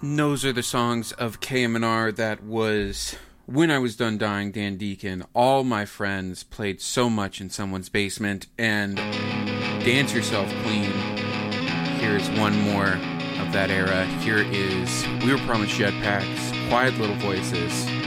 Those are the songs of KMNR. That was When I Was Done Dying, Dan Deacon. All my friends played so much in someone's basement, and Dance Yourself Clean. Here's one more of that era. Here is We Were Promised Jetpacks, Quiet Little Voices.